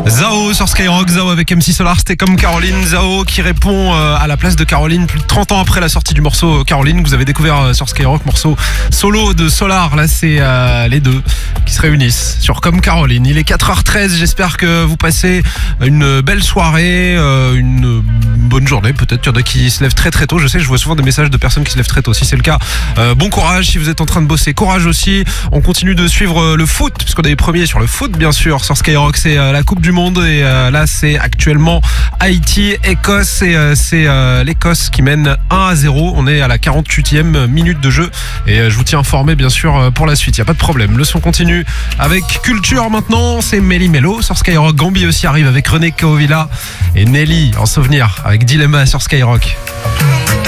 Zao sur Skyrock, Zao avec MC Solar, c'était comme Caroline. Zao qui répond à la place de Caroline plus de 30 ans après la sortie du morceau Caroline que vous avez découvert sur Skyrock, morceau solo de Solar. Là c'est les deux qui se réunissent sur Comme Caroline. Il est 4h13, j'espère que vous passez une belle soirée, une bonne journée. Peut-être qu'il y en a qui se lèvent très très tôt. Je sais que je vois souvent des messages de personnes qui se lèvent très tôt. Si c'est le cas, bon courage. Si vous êtes en train de bosser, courage aussi. On continue de suivre le foot puisqu'on est les premiers sur le foot bien sûr sur Skyrock. C'est la Coupe du Monde et là c'est actuellement Haïti-Écosse et c'est l'Écosse qui mène 1-0. On est à la 48e minute de jeu et je vous tiens informé bien sûr pour la suite, il n'y a pas de problème. Le son continue avec Culture maintenant, c'est Méli Mélo sur Skyrock. Gambi aussi arrive avec René Kaovilla et Nelly en souvenir avec Dilemma sur Skyrock.